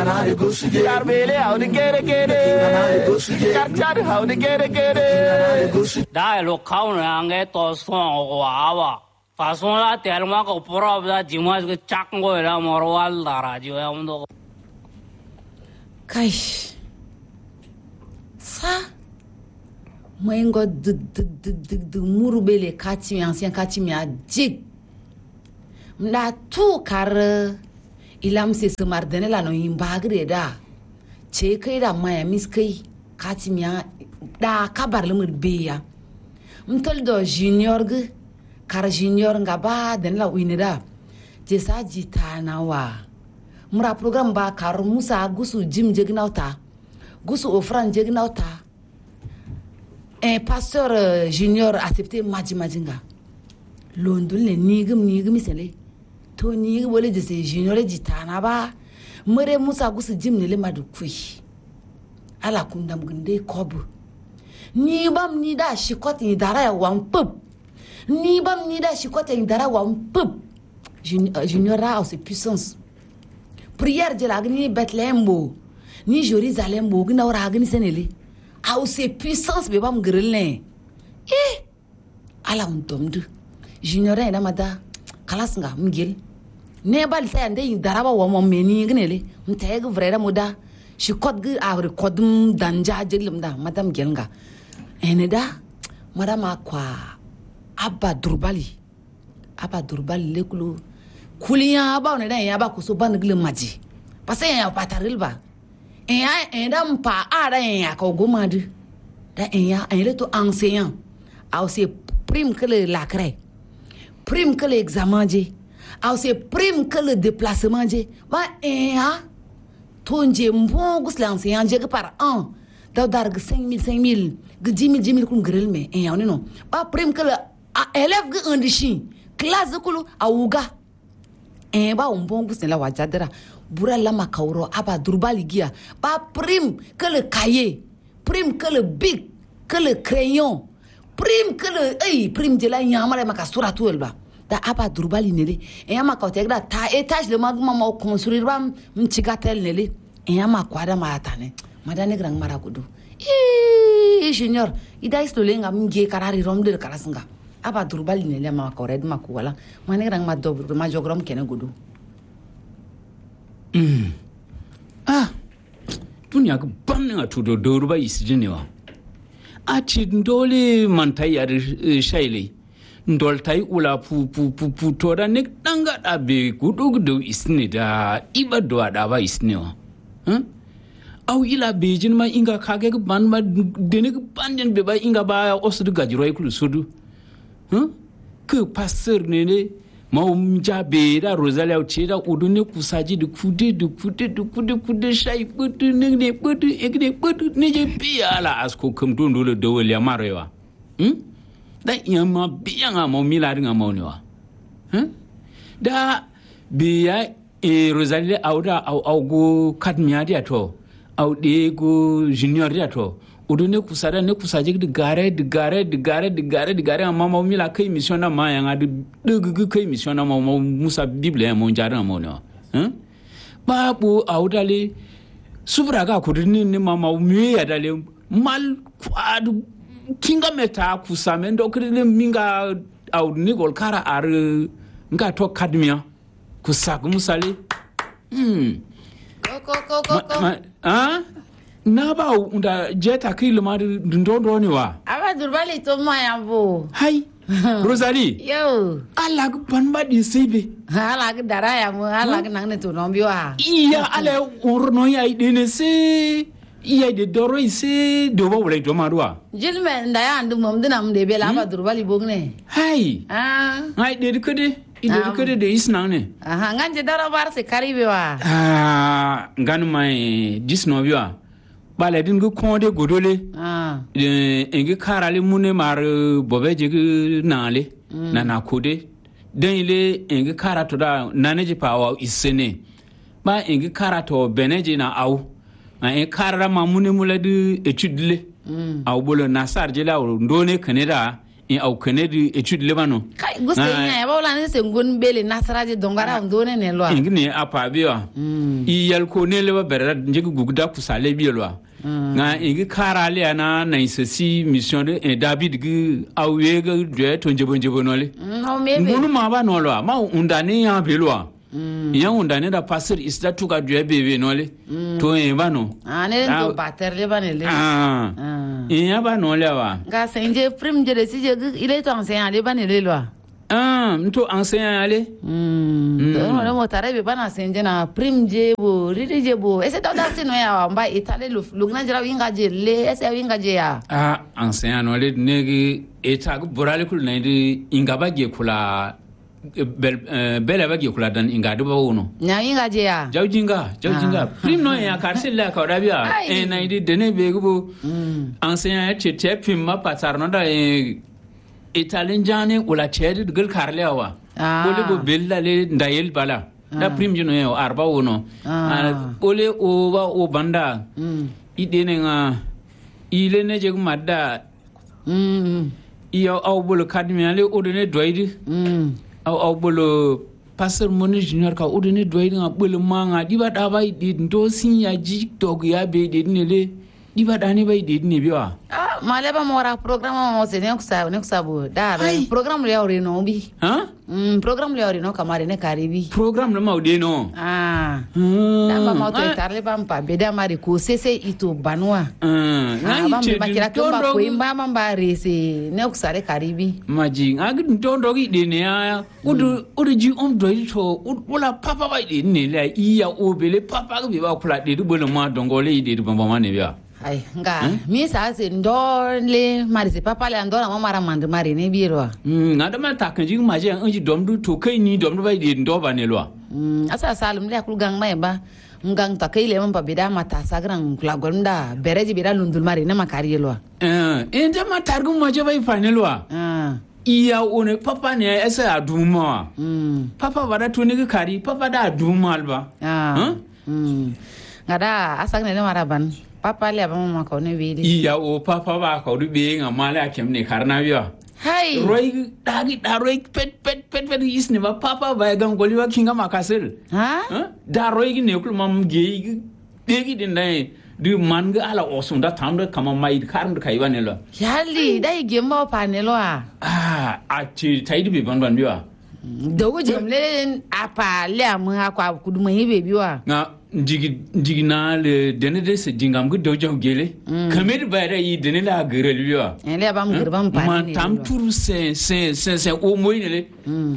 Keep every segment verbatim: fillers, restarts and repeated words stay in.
Garbele how the kere kere. Karchar how the kere kere. Da lo kaun ange to so wa façon la tellement ko prob da dimanche que chakongo la morwal da radio amdo. Kai. Sa Mwengo de de de de de murubele kati mi ancien kati mi adik. Mla tout car ilam se se mardene la no imbagre da. Che kai da maya miskai kati mi da kabar le murbeya. Mtol do junior ge car junior ngaba den la winida. Je sa jitana wa. Mura program ba kar musa gusu jim jegnauta. Gusu ofran jegnauta. Un pasteur euh, junior accepté maji majinga. London le nigum nigum isele. To nigi wole de se junior e jitana ba. Mere musa gusu jim ne le madu kui. Ala kundam gunde kobu. Ni bam ni da shikot ni dara ya wan pup. Ni bam ni da shikot ni dara wan pup. Junior a aussi puissance. Prière de la gni Bethlehem bo. Ni Jérusalem bo gna ora gni senele. A aussi puissance be bam grelne. Eh ala untomdu. Junior ina mada kalas nga mgel. Ne bal sa ande daraba wa mom meni gnele. Ntayeg vreda muda. Shi kod gu a rekodum danja jeglum da madam gelnga. Eneda madama kwa abba durbali. Abba durbali lekulu. Kuliya aba ne dan ya ba kuso ban gle maji. Pase ya pataril ba. En en dam pa ara en ko gomadu da en ya en le to enseignant a aussi prime que le lacré prime que l'examen je a aussi prime que le déplacement je ba en ya to nje mbon gus l'enseignant je par an da dar cinq mille cinq mille dix mille dix mille kun grel me en ya non ba prime que le élève ge andishi classe ko a uga en ba mbon gus la wajadra Boura lama kauro aba durbali gia ba prime que le cahier prime que le bic que le crayon prime que le hey prime de la nyamare maka sura tuelba da aba durbali nele e yama ka tegra ta étage le magma ma construire bam mchigatel nele e yama kwada maratane madane grang marakudu e junior ida istolenga mge karari romde karasinga aba durbali nele ma ka red makuwala mane grang ma dobro ma jogrom kene gudu. Mm. Ah, dunia ke banning atu do dorba isjini wa. Achi ndole mantai ar shaili. Ndol tai ula pu pu pu pu tora nek tanga abe gudu gudu isni da iba do ada ba isni wa. Huh? Au ila bejin ma inga kage ke ban ma dene ke banjen be ba inga ba osudu gajiroi kulu sudu. Huh? Ke passer nene ma umja bera rosalia uchira udune kusaji de kude de kude de kude kude shai putu ne putu egne putu ne je pia la asko kum tundu le do le marewa hm da yama bianga mo milari ngamo ne wa hm da biya e rosalia auda au au go kadmia dia to au de go junior dia to udune kusada ne kusaji de gare de gare de gare de gare de gare mama mi la kai mission na ma yanga de de kai mission na mama musa bible mo njara mo no hein babu audale subraga kudini ni mama mi ya dale mal kwadu kinga meta kusame ndo kudini minga au ni gol kara ar nga to kadmia kusaku musale hmm ko ko ko ko ah na ba unda jeta kilo ma ndondo ni wa aba durbali to maya bo hai Rosalie yo ala ban ba di sibe ala ga daraya mo ala ga nang ne to no biwa iya ala urno ya idene se iya de doro ise do ba wure do marwa jilme nda ya ndu mom dinam de be la aba durbali bogne hai ah ai de kede ide kede de isna ne aha nganje daro bar se karibe wa ah ngan mai disno biwa bala din gu konde godole ah e ngi karale mune mar bobeje gu nale na na kode den ile ngi karato da naneje pawa isene ba ngi karato beneje na aw na e karara ma mune mulade etude le aw bolo na sarje la ndone kaneda in au kene di étude lebano kai guste nya ba wala ne se ngon bele nasaraje dongara ndone ne lo ingni apa biwa i yal ko ne leba berra njigi gugda kusale bielwa nga ingi karale ana na isesi mission de David gi awega de to njebo njebo nole no mebe ngunu ma ba no lo ma undane ya belwa ya undane da passer isda tuka de bebe nole to e ba no ah ne to pater le ba ne le ah ya ba no le wa ga senje prim je de si je ile to enseignant le ba ne le lo ah mto enseignant ale mm to no mo tare be bana senje na prim je bo riri je bo ese to da sino ya mba itale lu lugna jira winga je le ese winga je ya ah enseignant no le negi eta go borale kul na ndi ingaba je kula bel bel ba ge kula dan inga do ba wono nya winga je ya jawjinga jawjinga prim no ya karse la ka rabia e na ndi dene be go enseignant che te prim ma patar no da Italian jane wala chedi gel karlewa ole bo bella le ndayel bala da prim jino yo arba wono ole o ba o banda idene nga ile ne je madda iyo aw bolo kadmi ale odene doydi aw aw bolo passer moni junior ka odene doydi nga bolo manga diba da bay di ndo sinya ji dog ya be de ne le diba dani bay de ne biwa ah maleba mora programa mo se ne kusa ne kusa bo da program le ori no bi ha mm program le ori no kamare ne karibi program no maude no ah da ba mo to tarle bam pa be da mari ko sese ito banwa ah ba me ba kira ko ba ko imba mamba rese ne kusa re karibi maji agi ntondo gi de ne ya udu udu ji on do to wala papa ba de ne la iya obele papa bi ba kula de du bolo ma dongole de du bamba ma ne biya ai nga mi sa se ndole mari se papa le andora mo mara mand mari ne biro mm ngada ma takanji ma je anji domdu to kai ni domdu bai de ndo ba ne lo mm asa salum le kul gang mai ba ngang ta kai le man pa bida mata sagran kula gonda bereji bida lundul mari ne makari lo eh ende ma targu ma je bai fa ne lo ah iya one papa ne esa aduma mm papa bada to ne kari papa da aduma alba ah mm ngada asag ne mara ban papa le ba mama ko ne wili iya o papa ba ko du be nga mala kem ne karna biya hai roy dagi da roy pet pet pet pet isne ba papa ba gan goli wa kinga makasel ha da roy ne kul mam ge degi din dai du man ga ala osum da tamda kama mai karn kai wa ne lo yali dai gemba pa ne lo ah a ti tai bi ban ban biya dogo jemle apa le am akwa kudu mai be biwa nga digi digi na le dene de se dingam gu do jaw gele kamer bare yi dene la gerel biwa ele bam gerbam pa man tam tur se se se se o moy ne le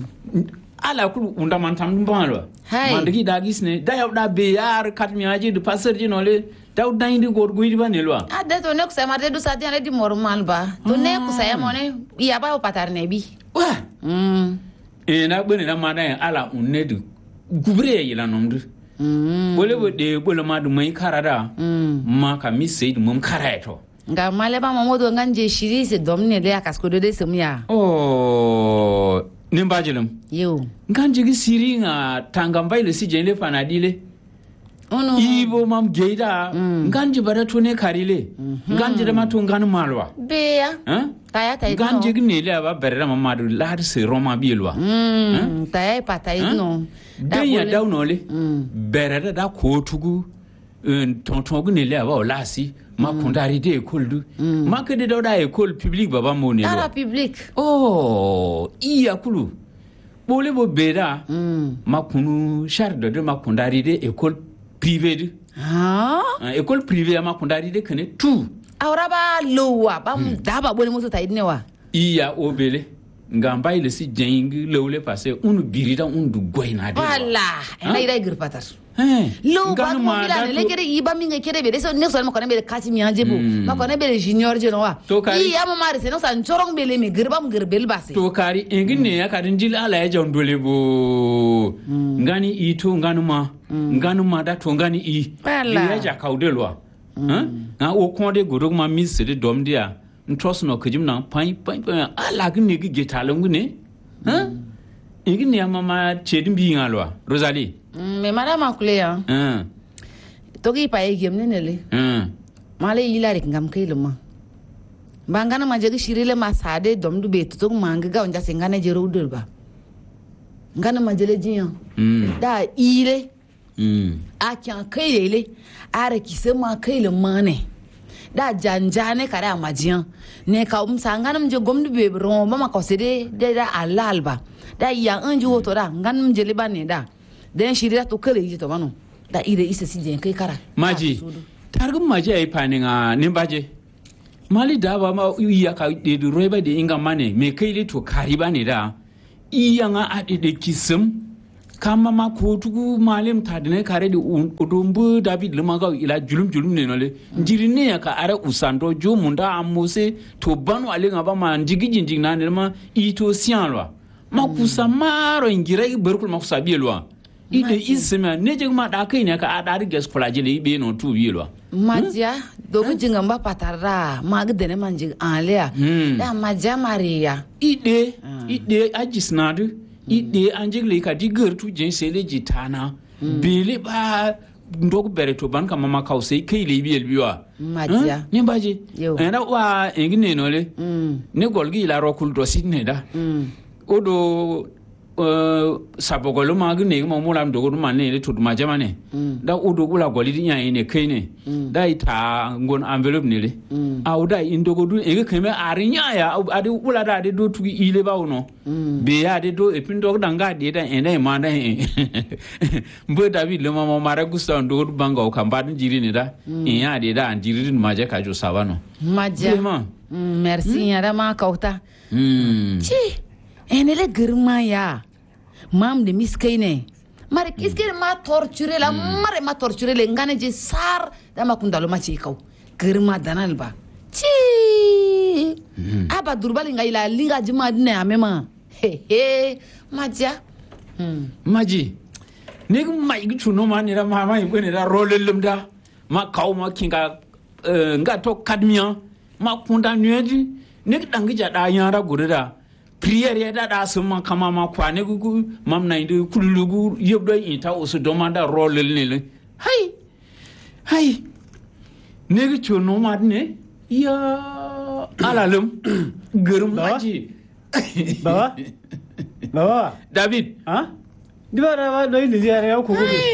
ala kul unda man tam ban lo man digi dagis ne da yaw da be yar kat mi aji de passer ji no le daw dayndi gor guidi ban ne lo ah de to ne ko sa marde du sa tiane di normal ba to ne ko sa yamone ya ba o patar ne bi wa mm e na bone na mana ala unne du gubre yi la nomdu mm bole bo de bole ma du mai karada mm ma ka mi sei du mum karaito nga male ba mamodo nganje shiri se domne le akasko de se mya oh nimbajelum yo nganje gi siri nga tangambai le si jende panadile ono ibo mam geida nganje bara to ne karile nganje da ma to nganu malwa be ya hein taya taya nganje gi ne le ba berra ma du lad se roma bielwa mm taya pa taya no da ya daw no le berra da ko tugu tonton gi ne le ba lasi ma kondari de école du ma ke de da école publique baba mo ne lo ara public oh iya kulu bole bo beda ma kunu charde de ma kondari de école privée de ah école privée ma kondari de kene tout awra ba lowa ba mu daba bole muso tayidne wa iya obele ngamba ile si jengi lowle passé unu birida undu goyna de wala ina ira girpatar eh lo ba mo bila le kere iba minga kere be so ne so ma kone be kati mi anjebu ma kone be junior je no wa i ya ma mari se no san chorong be le mi girbam girbel base to kari engine ya kadin jil ala ya jondole bo ngani i to nganu ma nganu ma da to ngani i ya ja kaudelwa hein na o konde godog ma mi se de dom dia ntros no kujim na pai pai ala gni gi getalongu ne hein engine ya mama chedim bi ngalwa Rosalie me madame akule ya hein to gi pa e gem ne le hein male ilari ngam kai luma bangana majegi shirile masade domdu betu to manga ga onja sengane jero udurba ngana majele jiyan mm da ile mm a kyan kai le are kisema kai le mane da janjane kare majiyan ne ka um sangana mje gomdu be ron mama ko sede de da alalba da ya anju woto da nganum je libane da den shirira to kale yi to banu da ire isa si jen kai kara maji targum maji ai paninga nimbaje mali da ba ma iya ka de roba de inga mane me kai le to kariba ne da iya nga ade de kisum kama ma ko tugu malim tadne kare de udumbu david lumaga ila julum julum ne no le njiri ne ya ka ara usando jo munda amose to banu ale nga ba ma njigi jinjing na ne ma ito sian lwa ma kusa maro ngira berkul ma kusa bielwa ide isema ne je ma da kai ne ka adari gas plajele ibe no tu bielwa maja dogo jinga mba patara ma gdene manjig alia da maja maria ide ide ajisnadu ide anjigle ka diger tu jen sele jitana bele ba ndog bere to ban kama ma kause kai le biel biwa maja ni baje ena wa engine no le ne golgi la rokul do sidne da odo uh, sabogolo magne mo mulam dogo manne le tudu majamane mm. da udo gula golidi nya ine kene mm. da ita ngon envelope ne le mm. au da indogo du ege keme arinya ya ade ula da de do tugi ile ba uno mm. be ya de do epindo danga de da ene ma da mbo david le mama mara gusta ndo banga o kamba jiri ne da mm. ya de da jiri maje ka jo sabano maja mm, merci mm. ya ma kauta mm. chi enele girma ya mam de miskaine mare kiskere ma torture la mare ma torture le ngane je sar da ma kundalo ma ci kaw girma danal ba ci aba durbali ngai la linga juma dine amema he he maja maji ne mai gichu no ma ni ra ma mai bene da rolelum da ma kaw ma kinga nga to kadmian ma kunda nuedi ne dangija da yara gurida prière ya da da sun man kama ma kwane gugu mam na indu kullugu yebdo ita osu domanda role le hay hay negi chono ma ne ya alalum gerum maji baba baba david ha dibara wa do ni ya ya ko gugu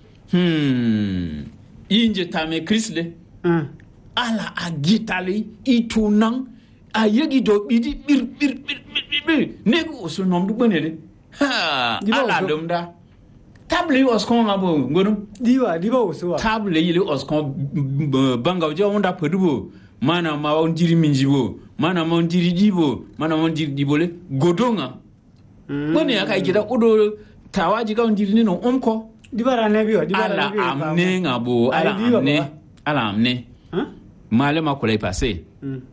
hmm inje tame krisle hmm ala agitali itunan ayegi do bidi bir bir bir bir nego osu nom du benele ha ala domda table oskon abo ngono diwa diwa osu table yile oskon banga jo onda pedubo mana ma on jiri minjibo mana ma on jiri dibo mana ma on jiri dibole godonga bone aka gida odo tawaji ga on jiri ni no onko dibara nebiyo dibara nebiyo ala amne ngabo ala amne ala amne hein male ma kolay passé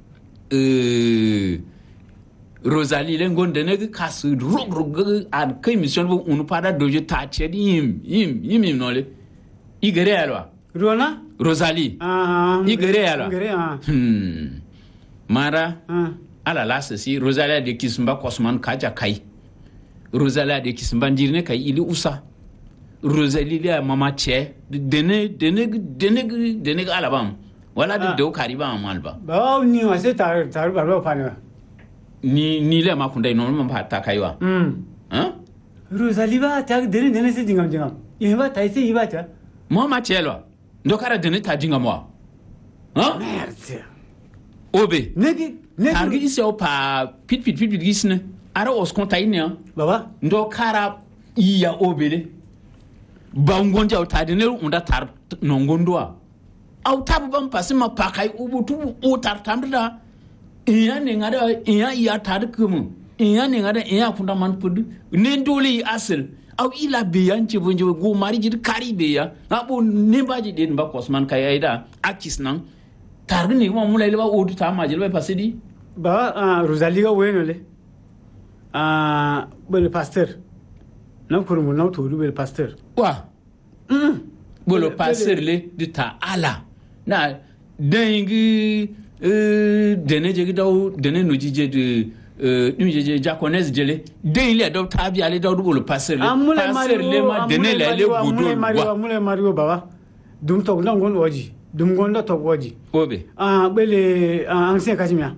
euh Rosalie lengon de neg kasu rog rog ad kay mission bo unu pada doje tache yim yim yim no le igere alwa Rona Rosalie ah igere alwa igere ah hmm mara ah ala la si Rosalie de kismba kosman kaja kai Rosalie de kismba dirne kai ili usa Rosalie le mama che dene dene dene dene alabam wala de do kariba amalba ba ni wa se tar tar ba ba fani ni ni le ma kunda no ma ta kaiwa mm hein Rosalie ba ta dene dene se jingam jingam ye ba tai se iba ta mo ma chelo ndokara dene ta jinga mo hein merde obe negi negi targi ise o pa pit pit pit gisne ara os kontaine baba ndokara iya obele bangonja o ta dene unda tar nongondoa au tabu bam pasima pakai ubutu o tar tamda iya ne ngada iya iya tar kumu iya ne ngada iya kunda man pudu ne dole asel au ila beyanci bonje go mari jid kari beya abo ne baji den ba kosman kayida akis nan tar ne mo mulai ba o ta majil ba pasidi ba Rosalie ga weno le ah bel pasteur na kurumu na to bel pasteur wa mm bolo pasteur le de ta ala na dengi euh dene je daw dene no jije de euh dum je japonais jele den le daw tabi ale daw bolo passer le passer le ma dene le le gudo wa mule mario baba dum to ngon oji dum gonda to oji obe ah bele ancien kashimia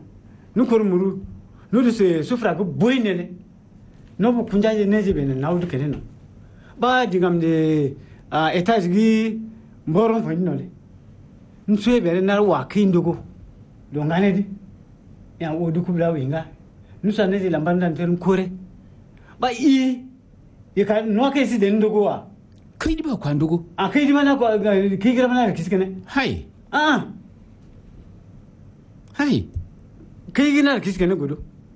nu kor muru nu de se sufra go boynele no bu kunjaje neje bene nawdu keneno ba digam de a etage gi boron fo nole nsue bere na wa kindogo do ngane di ya o du kubla winga nu sa neje lambandan terun kore ba i e ka no ke si den dogo wa kai di ba kwandogo a kai di mana ko kai gira mana kiskene hai ah hai kai gina da kiskene godo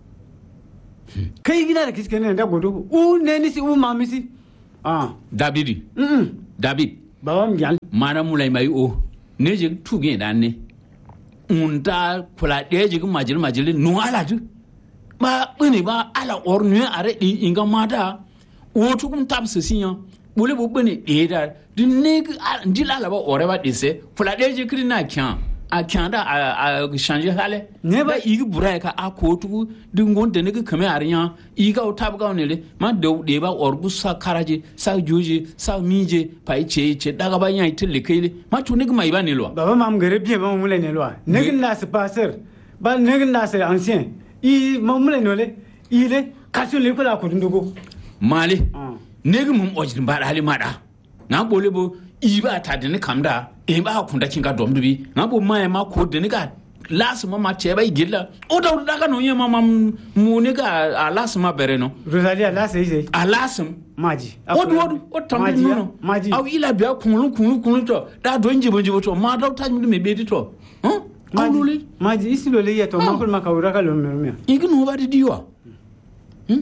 kai gina da kiskene da godo u ne ni si u mamisi ah dabidi mm david baba mi gal mana mulai mai o ne je tuge dan ne unda kula de je majil majil nu ala ju ba bune ba ala ornu are di inga mata o tu kun tab se sinya bule bo bune de da di ne ndila la ba ore ba dise kula de je kri na kyan a kyan da a changer hale ne ba igi burai ka a ko tu dingon de ne ka kame arinya iga o tab ga ne le ma de de ba orbu sa karaje sa joje sa mije pai che che daga ba nya itille kele ma tu ne mai ba ne lo baba mam gare bien ba mule ne lo ne gin na se passer ba ne gin na se ancien i mamule no le ile kaso le ko la ko ndogo male ne gin mum ojin ba hali mada na bole bo iba ta de ne kamda e ba kunda kinga domdubi na bo mai ma ko de ne ga las ma ma che ba igilla o da daga no yema ma mu ne ga alas ma bere no Rosalia las ise alasum maji odu odu o tambi no maji aw ila biya kunlu kunlu kunlu to da do njibo njibo to ma da ta mi me bedi to hm maji maji isi lo le ya to ma ko ma ka ura ka lo me me igi no ba di diwa hm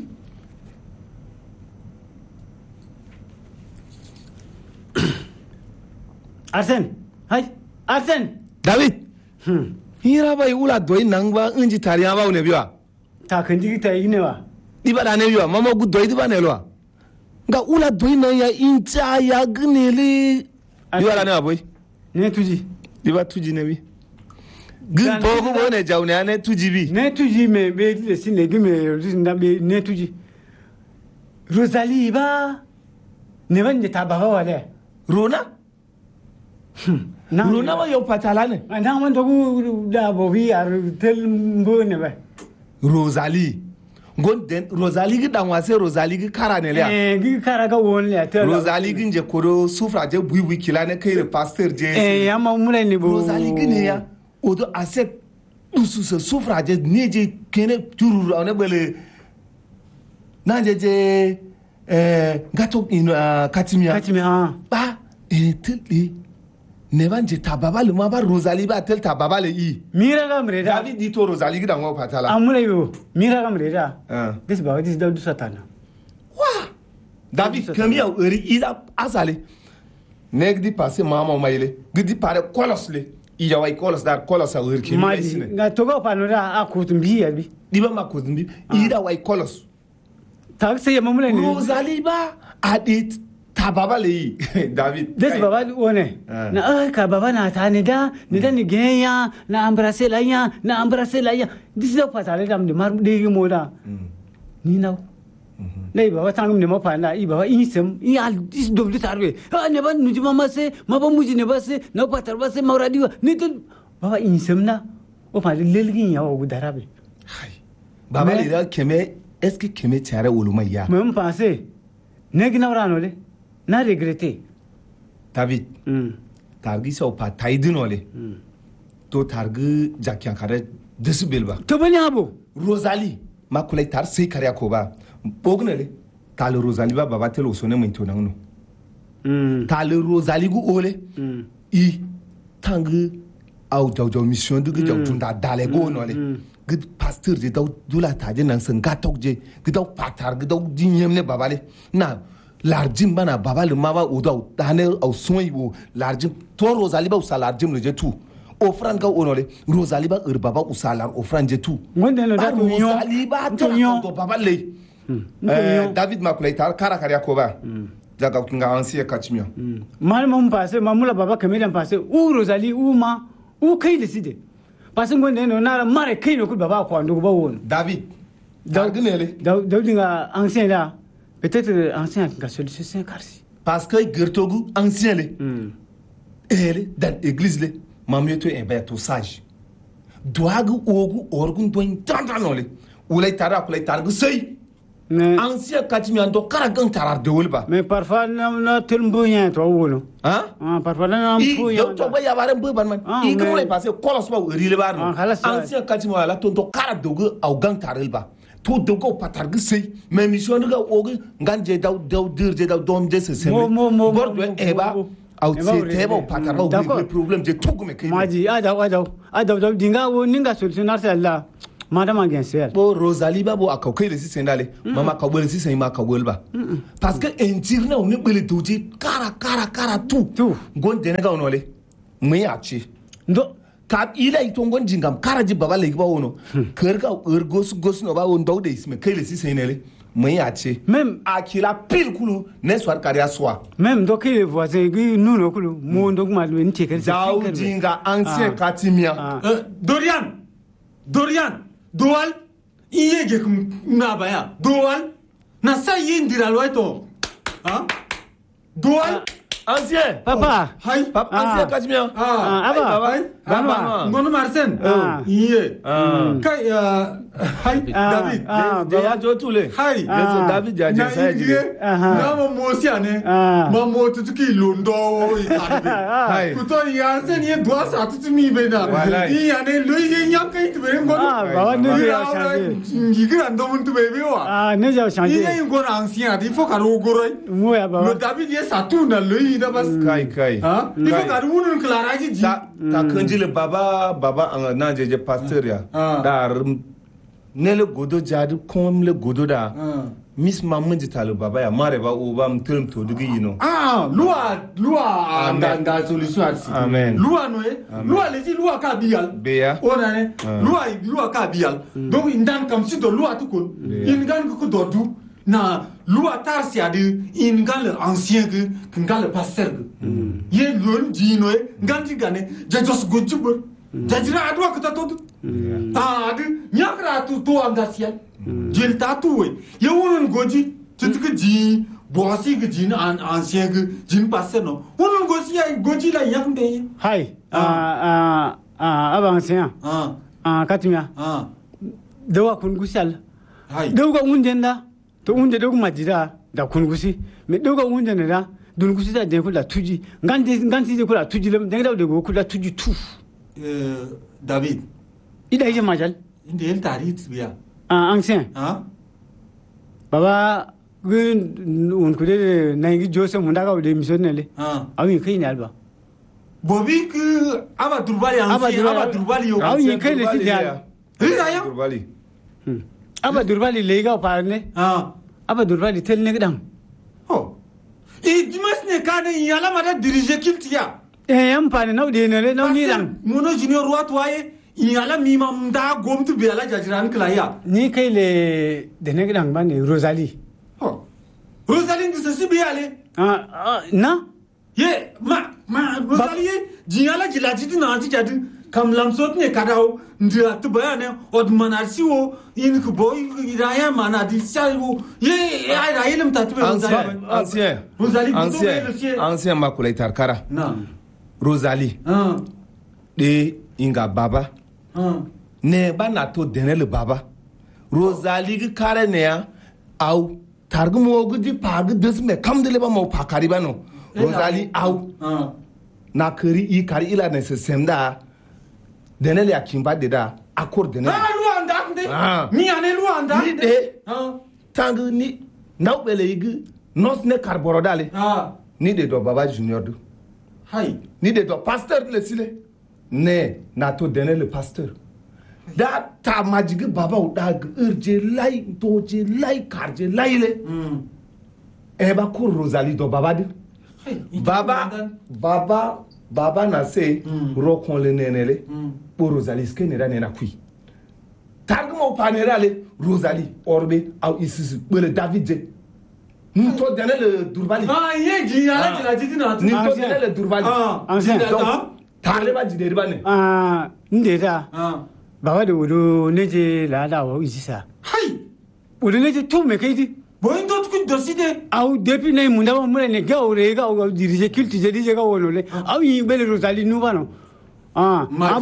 Arsène hay Arsène David hmm hira bai ula doi nangba unji tariya ba une biwa ta kan digi ta ine wa diba da ne biwa mama gu doi diba ne lo nga ula doi na ya incha ya gnele diba da ne boy ne tuji diba tuji ne bi gin bo ko bo ne jawne ne tuji bi ne tuji me be le sin le gime nda be ne tuji Rosalie ba ne ban ta baba wale Rona na Rona wa yo patala ne na man to da bo bi ar tel mbo ne ba Rosalie gon den Rosalie gi dan wase Rosalie gi kara ne le eh gi kara ga won le tel Rosalie gi nje koro sufra je bui bui kila ne kai pasteur je eh ya ma mule ni bo Rosalie gi ne ya odo ase dusu se sufra je ne je kene tururu ne bele na je je eh gato in katimia katimia ba eh tili ne banje tababa le ma ba Rosalie ba tel tababa le i mira ga mre da David di to Rosalie gi dan wa patala amule yo mira ga mre da ah this ba this da du satana wa David kami ya eri ida azale nek di passe mama maile gidi pare kolos le iya wai kolos dar kolos a urki maji nga togo panora a ko tumbi ya bi diba ma ko zumbi ida wai kolos tak se mamule ni Rosalie ba adit tababa le David des baba one na ah ka baba na ta ne da ne da ni genya na embrasser la ya na embrasser la ya dis da patale dam de mar de mo da ni na nei baba tangum ne mo pa na i baba i sem i al dis do de tarbe ah ne ba nu jima ma se ma ba muji ne ba se na patar ba se mauradi wa ni to baba i sem na o pa le lelgin ya o darabe baba le da keme est-ce que keme tiare woluma ya même penser ne gina rano le na regretter David mm targi so pa taidino le to targi jakyan kare desu belba to bani abo Rosalie ma kulai tar sai kare ko ba bognale tal Rosalie ba baba telo so ne mun to nan no mm tal Rosalie gu ole mm i tangu au jaw jaw mission du jaw tunda dale go no le gid pasteur de daw dula taje nan san gatok je gidaw patar gidaw dinyem ne babale na larjim bana babale maba udaw dane au soyi bo larjim to Rosalie ba usala larjim le je tout offrande ga onole Rosalie ba ur baba usala offrande je tout wonde no da to nyo Rosalie ba to to babale eh David makulay tar kara kara ko ba daga kinga ansiye kachimio mal mom passe mamula baba kamelen passe u Rosalie u ma u kai décider parce que wonde no na mare kai no ku baba ko andu ba won David dagnele daw dinga ancien là peut-être ancien ga solution karsi parce que gertogu ancien le mm ele dans église le mamieto en ba to sage doagu ogu orgun doin tantanole ulay tara kulay targu sey ancien katimian do karagan tarar de wolba mais parfois na na telmboyen to wolo hein ah parfois na ampoyen i to ba ya bare mbo ban man i ko lay passer kolos ba rile bar ancien katimian la ton to kara dogu au gang tarelba to dogo patargu sey mais mission ga ogu nganje daw daw dirje daw dom de se sem bordo eba au tebo patargo le problème de tout me maji ada ada ada dinga wo ninga solutionar la madame Genser bo Rosalie ba bo akaukai le sisen dale mama ka bole sisen ma ka ba parce que intirna on ne bele doji kara kara kara tout tout gon de ga onole mu ya ci ndo ka ila ito gon jingam kara ji baba le ba wono kerga er gos gos no ba won dawde isme kai le sisen le mu ya ci même akila pile kulu ne soir kari aswa même donc les voisins qui nous no kulu mo ndo ma le nti ke daw jinga ancien katimia Dorian Dorian Doal iyege na baya Doal na sa yindira loito hein Doal ancien papa hay papa ancien katimia ah aba baba ngono Marcen iye kai hay David ya jo tule hay David ya je sai ji na mo mosi ane ma mo tutuki londo ikade hay kuto ya sen ye doa sa tutumi bena i ane lo ye yankai tbe ngono baba ne ya change ngigira ndo muntu bebe wa ah ne ya change i ngono ancien il faut karo goroi mo ya baba le David ye satuna lo yi da bas kai kai hein il faut karo wunun clara ji ta ta kanji le baba baba na je je pasteur ya dar nele godo jadu kom le godo da miss mamman ji talo baba ya mare ba o ba mtelm to dugi yino ah loi loi anda anda solution asi amen loi no e loi le ji loi ka bial beya ona ne loi loi ka bial donc indan kam si do loi to ko ingan ko do du na loi tar si adi ingan le ancien que ingan le pasteur ye lon ji no e nganji gane je just go jubur jajira adwa ko ta to ah adi nyakra tu to angasiel jil tatu ye wonun goji tutuka ji bosi ge jin an ancien ge jin passe no wonun goji ya goji la yakmbe hay ah ah aba ancien ah ah katimia ah dawa kun gusal hay dawa undenda to unde dawa majira da kun gusi me dawa undenda da dun gusi da de kula tuji ngandi ngandi de kula tuji lam de dawa de kula tuji tu euh David ida je majal inde el tarit biya ah ancien ah baba gun un kude nangi jose mundaga de mission nele ah awi kai ne alba bobi que aba durbali ancien aba durbali yo awi kai le sidia riga ya durbali aba durbali lega parne ah aba durbali tel ne gidan oh e dimas ne ka ne yala mada diriger kiltia eh yam pane naw de ne naw ni dan mono junior roi toye yala mi mam da gomtu be ala jajiran klaya ni kai le de ne gidan bane Rosalie oh Rosalie de se biale ah na ye ma ma Rosalie jiyala jilajiti na anti jadi kam lamsot ne kadao ndia tbayane od manarsiwo in ko boy iraya manadi sayo ye ay rayelem tatbe ancien ancien Rosalie ancien ancien makulay tarkara na Rosalie ah de inga baba ah ne ba na to denel baba Rosalie gi kare ne ya au targu mo gudi pag des me kam de le ba mo pakari ba no Rosalie au ah na kari i kari ila ne se semda denel ya kimba de da accord denel ah luanda nde mi ane luanda ni de ah tangu ni naw bele igi nos ne karboro dale ah ni de do baba junior du hay ni de do pasteur le sile ne na to denel le pasteur da ta majigi baba u da urje lai doje lai karje lai le hmm e ba ko Rosalie do baba de baba baba baba na se rokon le nenele pour Rosalie ce que ne na kui targumo panerale Rosalie orbe au isis bele David je nto denel durbali ah ye jiyala jilajiti na ni to denel durbali ah ancien tarle ba jide ba ne ah ndeta ah baba de wudu ne je la da wo isisa hay wudu ne je to me kai di boy ndo tukun doside au depuis ne munda mo ne ga o re ga o dirige culture je dije ga wono le au yi bele Rosalie nu bano ah abo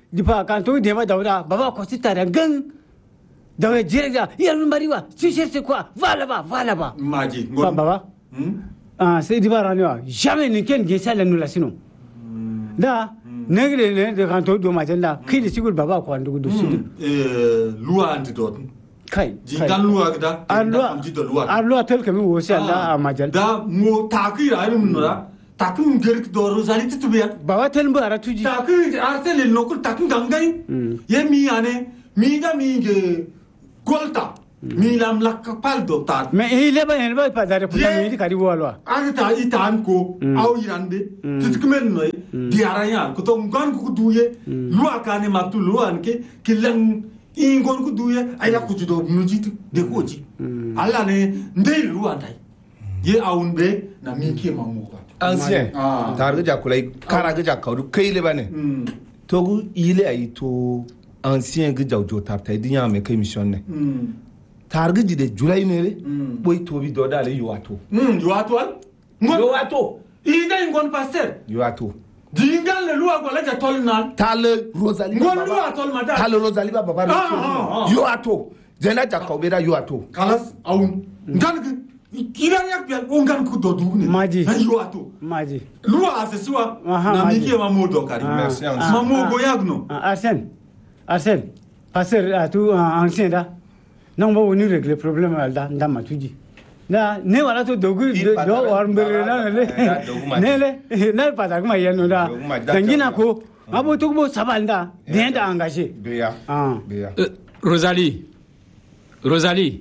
di pa kan to de ma da baba ko si tare gang da we jere da ya lu mari wa tu cherches quoi va là-bas va là-bas maji ba baba ah c'est di ba rani wa jamais ni ken ge sala nu la sino da negre ne de kan to do ma janda ki di sigul baba ko andu do sidi eh loi antidote kai jingan loi da allo allo tel ke mi wo si anda a majal da mo taki ra ni mun ra taki mun gerik do rosari tu biya baba tel mbo ara tuji taki arsel no ko taki gangai ye mi ane mi ga mi ge golta mi lam lak pal do tar mais il est ben ba pas dare pour mi di kari wo alwa arita itan ko au irande tutkumen noy di aranya ko to ngan ko duye loi kane matu loi anke kilan ingon ko duye ayla ko judo nujitu de ko ji alla ne ndey loi dai ye aunbe na mi ke mamu ka ancien tar ga jakulai kara ga jakawdu kai le bane to gu ile ay to ancien ga jawjo tar tay di nyame kai mission ne tar ga jide julai ne le boy to bi do dale yuato mm yuato yuato ida ingon pasteur yuato dingal le loi ko la ja tol nan tal Rosalie ngon loi tol madam tal Rosalie baba yuato jena jakawbe da yuato kalas awun ngan kira yak bial ngan ku do dugne maji yuato maji loi asesiwa na mi ke mamu do kari merci mamu go yagno Arsène Arsène passer tu ancien da non ba woni régler problème alda ndama tuji na ne wala to dogu do war mbere na le ne le na pata kuma yeno da dangina ko abo to bo sabalda bien da engagé beya ah beya Rosalie Rosalie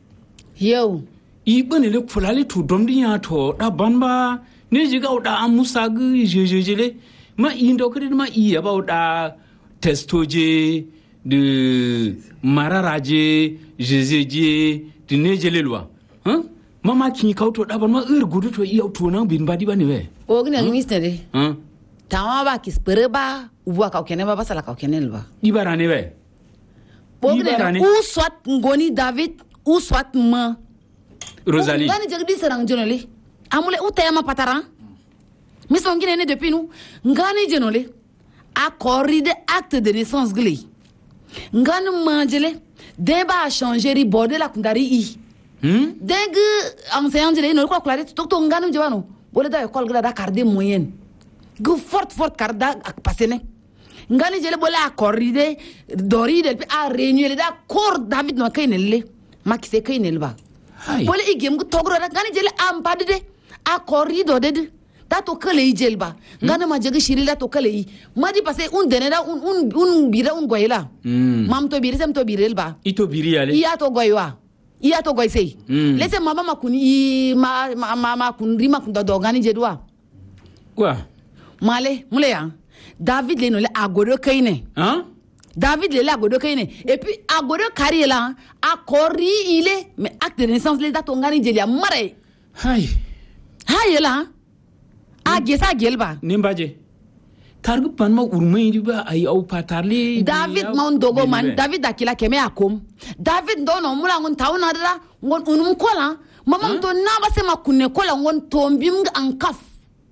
Yo i bane le fulale to domdi ya to da banba ne jiga da amusa gu jejejele ma indo kre ma iya ba da testoje de mararaje jejeje de nejele lwa hein mama kin kauto da ban ma ir gudu to iya to nan bin badi bane we o gna ministre de hein tawa ba ki spreba uwa ka kene ba basala ka kene ba di barane we o gna ou soit ngoni David ou soit ma Rosalie ngani jagdi serang jonole amule utema pataran mi son ngine ne depuis nous ngani jonole a corride acte de naissance glé ngani manjele deba a changer ri borde la kundari i hmm deg enseignant jele no ko clare to to ngani jwano bole da école gla da carte moyenne gu forte forte carda ak passene ngani jele bole a corride doride a réunir da cor David no kaynelle makise kaynel ba bole igem gu togro da ngani jele am padde a corrido de da to kale yi jelba ngana ma jega shirila to kale yi madi passé un denera un un un bira un goyla mam to bira sem to birelba ito biri yale iya to goywa iya to goy sei lese mama makuni ma ma ma kun rima kun do ngani jedwa wa male mule ya David le no le agodo kaine hein David le la agodo kaine et puis agodo kari la a corri il est mais acte de naissance le da to ngani jelia mare hay hay la a gesa gelba nimbaje targu pan ma urmay riba ay au patarle David mon dogo man David akila keme akom David dono mula ngon tawna dara ngon unum kola mama to na ba se makunne kola ngon tombim an kaf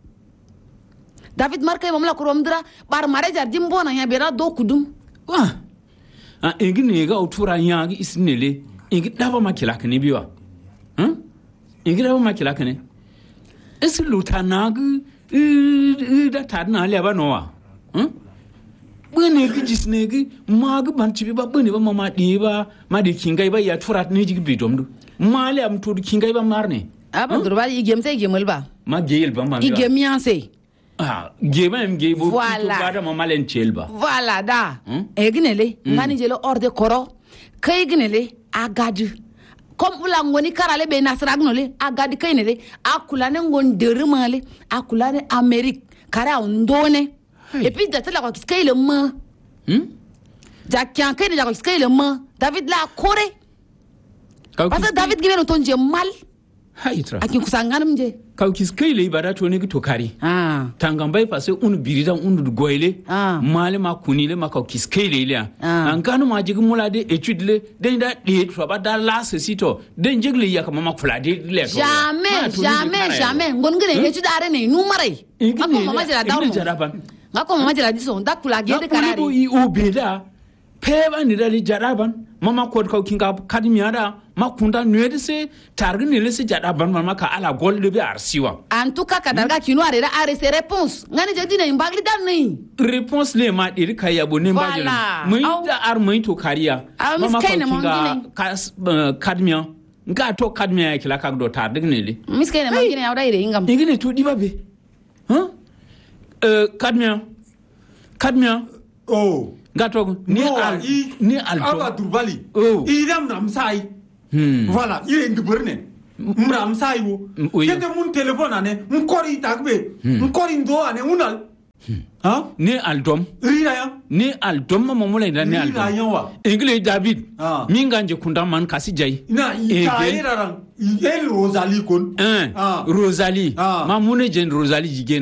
David markay mamla ko romdra bar mare jar jimbona ya bera do kudum wa a engi ne ga utura yaagi isnele engi daba makila kane biwa hm engi daba makila kane esi lutanag da tadna le ba nowa hm bune gi jisne gi mag banti ba bune ba mama di ba ma di kingai ba ya turat ne jigi bidomdu male am to kingai ba marne aba durba igem sai gemul ba ma geyel ba ma igem yanse ah gema em gebo voilà. to bada mama len chelba voilà da egnele ngani jelo orde koro kay gnele agadu comme ula ngoni karale be nasragnole agadi kaynele akulane ngon dermale akulane Amerique kara ndone et puis datela ko kiskele ma hm jakyan kayne jako kiskele ma David la kore parce que David gibeno tonje mal haitra akin kusanganam je kaw kiskele ibada to ne to kari ah tangambay parce un birida un goyle ah male ma kunile ma kaw kiskele ile ah. an kanu ma jigi mulade étude le den da de to ba da la se sito den jigle yakama ma fulade le jamais jamais jamais ngon ngene étude are ne nu mare ako mama jara dawo ngako mama jela diso nda kula gede karari bo i obeda peba ni dali jaraban mama ko ko kinga kadimiada makunda nuede se targini le se jaraban mama ka ala golde be arsiwa en tout cas kadarga kino arera are ses réponses ngani jadi na imbagli dan nei réponse le ma diri kaya bo ne mbajela muy da ar muy to kariya mama ko kinga kadmia nga to kadmia kila ka do targini le miskene mo ngine awda ire ingam ngine to dibabe hein euh kadmia kadmia oh gato ni al ni al aba durbali idam nam sai voilà il est ndburne mram sai wo kete mun telephone ane mun kori tagbe mun kori ndo ane unal ha ni aldom rira ya ni aldom mo mo le ni aldom rira yawa engle david minga nje kunda man kasi jai na ikaira ran il rosalie kon eh rosalie ma mune jen rosalie jigen